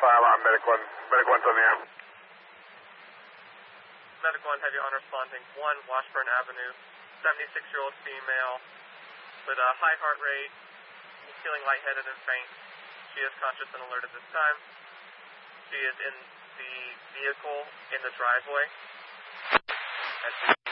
file on medical 1's on the air. Medical 1, have you on responding 1 Washburn Avenue, 76-year-old female with a high heart rate, feeling lightheaded and faint. She is conscious and alert at this time. She is in the vehicle in the driveway.